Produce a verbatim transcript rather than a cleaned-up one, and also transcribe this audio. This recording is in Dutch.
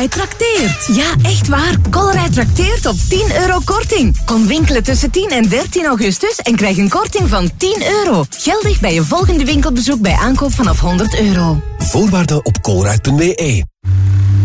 Colruyt trakteert. Ja, echt waar. Colruyt trakteert op tien euro korting. Kom winkelen tussen tien en dertien augustus en krijg een korting van tien euro. Geldig bij je volgende winkelbezoek bij aankoop vanaf honderd euro. Voorwaarden op colruyt punt be.